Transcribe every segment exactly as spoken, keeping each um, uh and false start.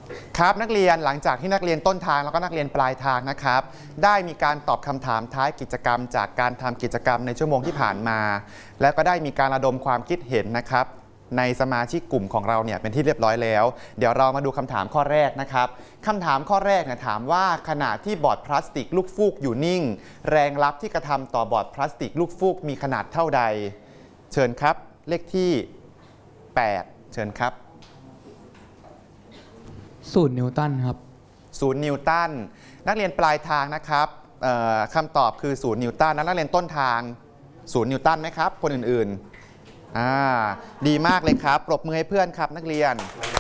ครับนักเรียนหลังจากที่นักเรียนต้นทางแล้วก็นักเรียนปลายทางนะครับได้มีการตอบคำถามท้ายกิจกรรมจากการทำกิจกรรมในชั่วโมงที่ผ่านมา แล้วก็ได้มีการระดมความคิดเห็นนะครับในสมาชิกกลุ่มของเราเนี่ยเป็นที่เรียบร้อยแล้วเดี๋ยวเรามาดูคำถามข้อแรกนะครับคำถามข้อแรกเนี่ยถามว่าขณะที่บอร์ดพลาสติกลูกฟูกอยู่นิ่งแรงลับที่กระทำต่อบอร์ดพลาสติกลูกฟูกมีขนาดเท่าใดเชิญครับเลขที่แปดเชิญครับศูนย์นิวตันครับศูนย์นิวตันนักเรียนปลายทางนะครับคำตอบคือศูนย์นิวตันนักเรียนต้นทางศูนย์นิวตันไหมครับคนอื่นๆอ่าดีมากเลยครับปรบมือให้เพื่อนครับนักเรียน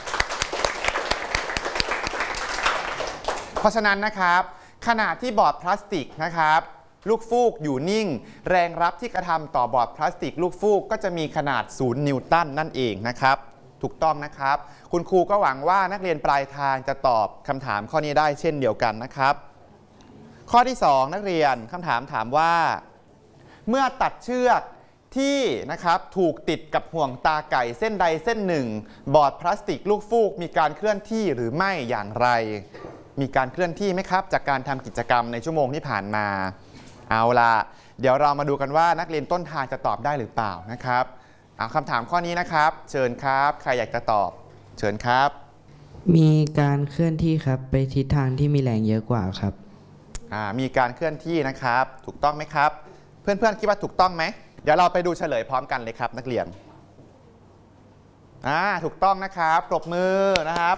เพราะฉะนั้นนะครับขณะที่บอร์ดพลาสติกนะครับลูกฟูกอยู่นิ่งแรงรับที่กระทำต่อบอร์ดพลาสติกลูกฟูกก็จะมีขนาดศูนย์นิวตันนั่นเองนะครับถูกต้องนะครับคุณครูก็หวังว่านักเรียนปลายทางจะตอบคำถามข้อนี้ได้เช่นเดียวกันนะครับข้อที่สองนักเรียนคำถามถามว่าเมื่อตัดเชือกที่นะครับถูกติดกับห่วงตาไก่เส้นใดเส้นหนึ่งบอร์ดพลาสติกลูกฟูกมีการเคลื่อนที่หรือไม่อย่างไรมีการเคลื่อนที่ไหมครับจากการทำกิจกรรมในชั่วโมงที่ผ่านมาเอาล่ะเดี๋ยวเรามาดูกันว่านักเรียนต้นทางจะตอบได้หรือเปล่านะครับเอาคำถามข้อนี้นะครับเชิญครับใครอยากจะตอบเชิญครับมีการเคลื่อนที่ครับไปทิศทางที่มีแรงเยอะกว่าครับมีการเคลื่อนที่นะครับถูกต้องไหมครับเพื่อนๆคิดว่าถูกต้องไหมเดี๋ยวเราไปดูเฉลยพร้อมกันเลยครับนักเรียนอ่าถูกต้องนะครับปรบมือนะครับ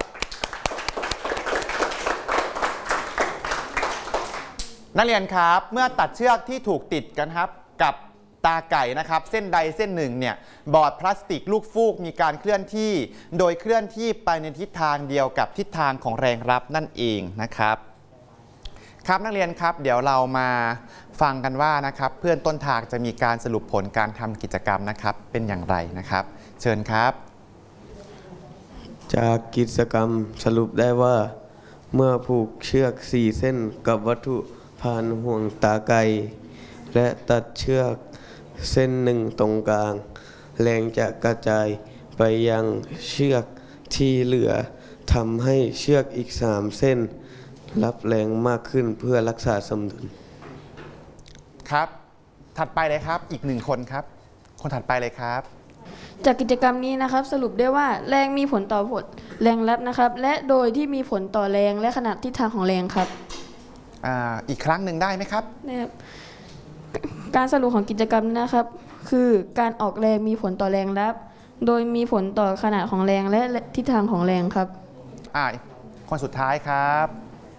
นักเรียนครับเมื่อตัดเชือกที่ถูกติดกันครับกับตาไก่นะครับเส้นใดเส้นหนึ่งเนี่ยบอร์ดพลาสติกลูกฟูกมีการเคลื่อนที่โดยเคลื่อนที่ไปในทิศทางเดียวกับทิศทางของแรงรับนั่นเองนะครับครับนักเรียนครับเดี๋ยวเรามาฟังกันว่านะครับเพื่อนต้นทางจะมีการสรุปผลการทำกิจกรรมนะครับเป็นอย่างไรนะครับเชิญครับจากกิจกรรมสรุปได้ว่าเมื่อผูกเชือกสี่เส้นกับวัตถุผ่านห่วงตาไก่และตัดเชือกเส้นหนึ่งตรงกลางแรงจะกระจายไปยังเชือกที่เหลือทำให้เชือกอีกสามเส้นรับแรงมากขึ้นเพื่อรักษาสมดุลครับถัดไปเลยครับอีกหนึ่งคนครับคนถัดไปเลยครับจากกิจกรรมนี้นะครับสรุปได้ว่าแรงมีผลต่อผลแรงรับนะครับและโดยที่มีผลต่อแรงและขนาดทิศทางของแรงครับอ่าอีกครั้งหนึ่งได้ไหมครับนะครับการสรุปของกิจกรรมนะครับคือการออกแรงมีผลต่อแรงรับโดยมีผลต่อขนาดของแรงและทิศทางของแรงครับอ่าคนสุดท้ายครับ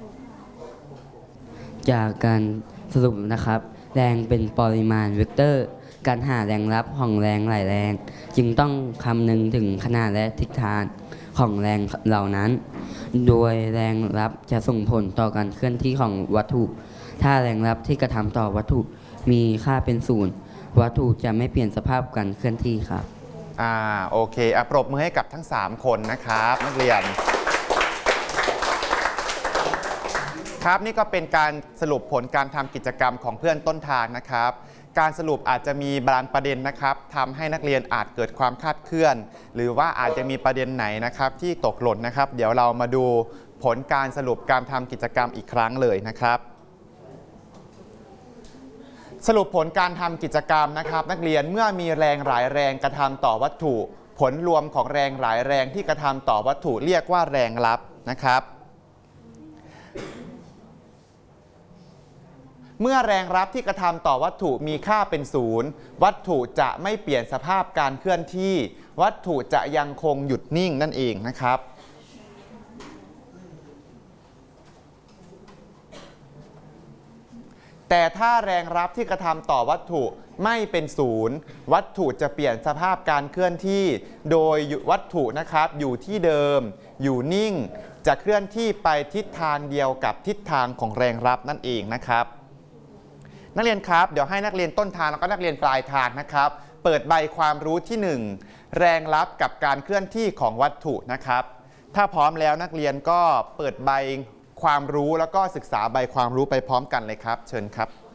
จากการสรุปนะครับแรงเป็นปริมาณเวกเตอร์การหาแรงรับของแรงหลายแรงจึงต้องคำนึงถึงขนาดและทิศทางของแรงเหล่านั้นโดยแรงรับจะส่งผลต่อการเคลื่อนที่ของวัตถุถ้าแรงรับที่กระทำต่อวัตถุมีค่าเป็นศูนย์วัตถุจะไม่เปลี่ยนสภาพการเคลื่อนที่ครับอ่าโอเคอ่ะปรบมือให้กับทั้งสามคนนะครับนักเรียนครับนี่ก็เป็นการสรุปผลการทำกิจกรรมของเพื่อนต้นทางนะครับการสรุปอาจจะมีบางประเด็นนะครับทำให้นักเรียนอาจเกิดความคลาดเคลื่อนหรือว่าอาจจะมีประเด็นไหนนะครับที่ตกหล่นนะครับเดี๋ยวเรามาดูผลการสรุปการทำกิจกรรมอีกครั้งเลยนะครับสรุปผลการทำกิจกรรมนะครับนักเรียนเมื่อมีแรงหลายแรงกระทำต่อวัตถุผลรวมของแรงหลายแรงที่กระทำต่อวัตถุเรียกว่าแรงลับนะครับเมื่อแรงรับที่กระทำต่อวัตถุมีค่าเป็นศูนย์วัตถุจะไม่เปลี่ยนสภาพการเคลื่อนที่วัตถุจะยังคงหยุดนิ่งนั่นเองนะครับแต่ถ้าแรงรับที่กระทำต่อวัตถุไม่เป็นศูนย์วัตถุจะเปลี่ยนสภาพการเคลื่อนที่โดยวัตถุนะครับอยู่ที่เดิมอยู่นิ่งจะเคลื่อนที่ไปทิศทางเดียวกับทิศทางของแรงรับนั่นเองนะครับนักเรียนครับเดี๋ยวให้นักเรียนต้นทางแล้วก็นักเรียนปลายทางนะครับเปิดใบความรู้ที่หนึ่งแรงรับกับการเคลื่อนที่ของวัตถุนะครับถ้าพร้อมแล้วนักเรียนก็เปิดใบความรู้แล้วก็ศึกษาใบความรู้ไปพร้อมกันเลยครับเชิญครับ